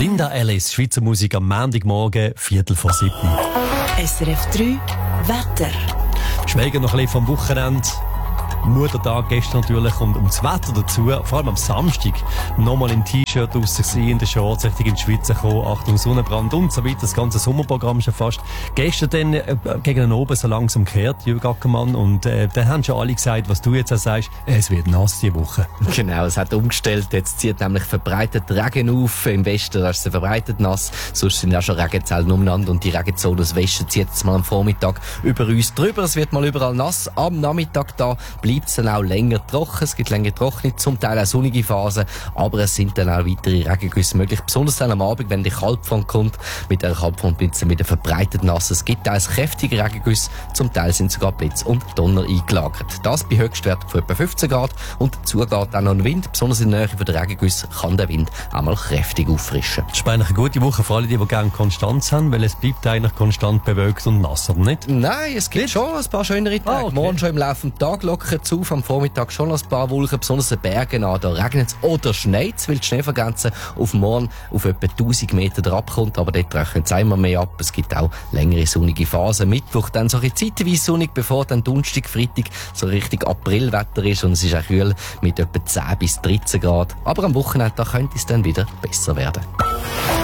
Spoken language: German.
Linda Ellis, Schweizer Musik am Montagmorgen, 6:45. SRF 3 Wetter. Schweigen noch ein bisschen vom Wochenende. Muttertag gestern natürlich und das Wetter dazu, vor allem am Samstag, nochmal im T-Shirt draussen in der Shorts, richtig in die Schweiz gekommen, Achtung Sonnenbrand und so weiter, das ganze Sommerprogramm schon fast. Gestern dann gegen den Oben so langsam gekehrt, Jürg Ackermann, und dann haben schon alle gesagt, was du jetzt auch sagst, es wird nass diese Woche. Genau, es hat umgestellt, jetzt zieht nämlich verbreitet Regen auf, im Westen ist es verbreitet nass, sonst sind ja schon Regenzellen umeinander und die Regenzone aus Westen zieht jetzt mal am Vormittag über uns drüber, es wird mal überall nass, am Nachmittag da bleibt es dann auch länger trocken, es gibt länger trockene, zum Teil auch sonnige Phasen, aber es sind dann auch weitere Regengüsse möglich, besonders dann am Abend, wenn die Kaltfront kommt, mit der Kaltfront Blitze mit der verbreitet nass. Es gibt teils kräftige Regengüsse, zum Teil sind sogar Blitz und Donner eingelagert. Das bei Höchstwerten von etwa 15 Grad und dazu geht auch noch ein Wind, besonders in der Nähe von der Regengüsse kann der Wind einmal kräftig auffrischen. Das ist eigentlich eine gute Woche für alle, die gerne Konstanz haben, weil es bleibt eigentlich konstant bewölkt und nass, oder nicht? Nein, es gibt schon ein paar schönere Tage. Okay. Morgen schon im Laufe des Tages lockert es auf, am Vormittag schon ein paar Wolken, besonders in den Bergen an, da regnet es oder schneit es, weil die Schneefallgrenze auf morgen auf etwa 1000 Meter herabkommt, aber dort rechnet es immer mehr ab. Es gibt auch längere sonnige Phasen. Mittwoch dann so ein bisschen zeitweise sonnig, bevor dann Donnerstag, Freitag so richtig Aprilwetter ist und es ist auch kühl mit etwa 10 bis 13 Grad. Aber am Wochenende da könnte es dann wieder besser werden.